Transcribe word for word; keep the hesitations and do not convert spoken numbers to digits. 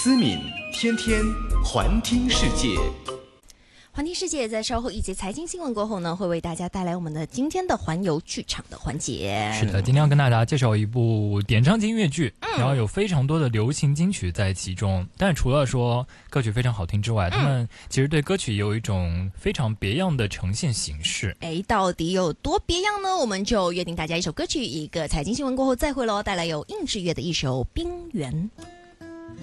思敏，天天环听世界。 环听世界在稍后一节财经新闻过后呢，会为大家带来我们的今天的环游剧场的环节。 是的，今天要跟大家介绍一部点唱金乐剧、嗯、然后有非常多的流行金曲在其中，但除了说歌曲非常好听之外、嗯、他们其实对歌曲有一种非常别样的呈现形式。 哎，到底有多别样呢？我们就约定大家一首歌曲，一个财经新闻过后再会咯，带来有应志月的一首《冰原》。